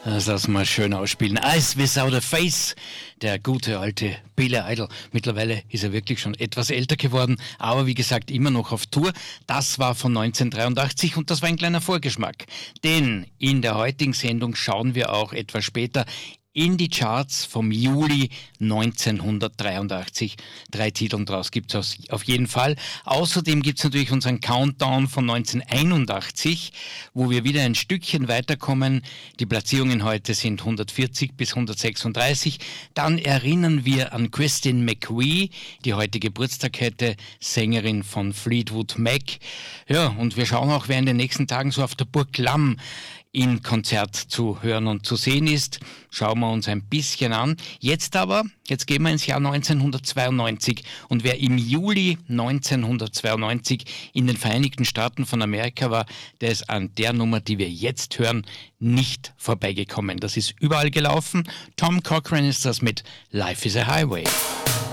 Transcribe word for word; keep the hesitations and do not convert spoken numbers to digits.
Das lassen wir schön ausspielen. Eyes Without a Face, der gute alte Billy Idol. Mittlerweile ist er wirklich schon etwas älter geworden, aber wie gesagt immer noch auf Tour. Das war von neunzehnhundertdreiundachtzig und das war ein kleiner Vorgeschmack. Denn in der heutigen Sendung schauen wir auch etwas später in die Charts vom Juli neunzehnhundertdreiundachtzig. Drei Titel draus gibt es auf jeden Fall. Außerdem gibt es natürlich unseren Countdown von neunzehnhunderteinundachtzig, wo wir wieder ein Stückchen weiterkommen. Die Platzierungen heute sind hundertvierzig bis hundertsechsunddreißig. Dann erinnern wir an Christine McVie, die heute Geburtstag hätte, Sängerin von Fleetwood Mac. Ja, und wir schauen auch, wer in den nächsten Tagen so auf der Burg Lamm in Konzert zu hören und zu sehen ist. Schauen wir uns ein bisschen an. Jetzt aber, jetzt gehen wir ins Jahr neunzehnhundertzweiundneunzig und wer im Juli neunzehnhundertzweiundneunzig in den Vereinigten Staaten von Amerika war, der ist an der Nummer, die wir jetzt hören, nicht vorbeigekommen. Das ist überall gelaufen. Tom Cochrane ist das mit Life is a Highway.